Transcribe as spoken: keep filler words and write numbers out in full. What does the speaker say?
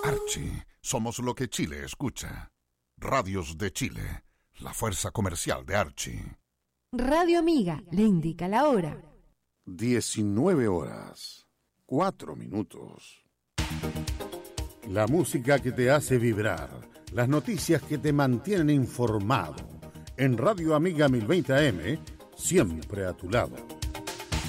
Archie, somos lo que Chile escucha. Radios de Chile, la fuerza comercial de Archie. Radio Amiga le indica la hora. diecinueve horas, cuatro minutos. La música que te hace vibrar, las noticias que te mantienen informado. En Radio Amiga mil veinte A M, siempre a tu lado.